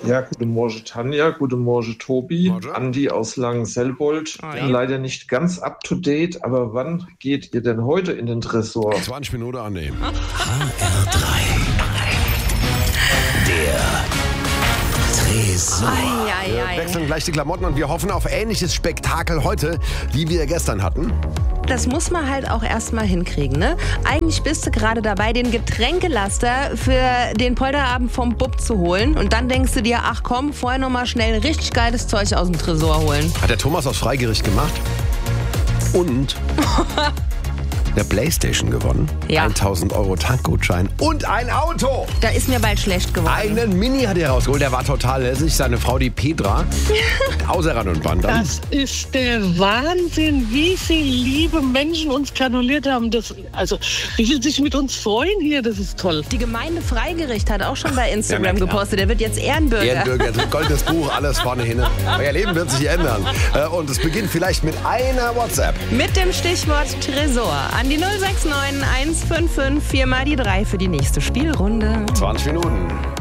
Ja, guten Morgen Tanja, guten Morgen Tobi, Morgen. Andi aus Langenselbold. Bin leider nicht ganz up to date, aber wann geht ihr denn heute in den Tresor? 20 Minuten annehmen. HR3. Der Tresor. Wir wechseln gleich die Klamotten und wir hoffen auf ähnliches Spektakel heute, wie wir gestern hatten. Das muss man halt auch erstmal hinkriegen, ne? Eigentlich bist du gerade dabei, den Getränkelaster für den Polterabend vom Bub zu holen. Und dann denkst du dir, ach komm, vorher nochmal schnell richtig geiles Zeug aus dem Tresor holen. Hat der Thomas aus Freigericht gemacht und eine Playstation gewonnen. Ja. 1000 Euro Tankgutschein und ein Auto. Da ist mir bald schlecht geworden. Einen Mini hat er rausgeholt, der war total lässig. Seine Frau, die Petra, außer Rand und Band. Das ist der Wahnsinn, wie viele liebe Menschen uns gratuliert haben. Wie viel sich mit uns freuen hier, das ist toll. Die Gemeinde Freigericht hat auch schon bei Instagram Ja, na klar. gepostet, der wird jetzt Ehrenbürger. Ehrenbürger, goldenes Buch, alles vorne hin. Euer Leben wird sich ändern. Und es beginnt vielleicht mit einer WhatsApp. Mit dem Stichwort Tresor an die 069 155 4 mal die 3 für die nächste Spielrunde. 20 Minuten.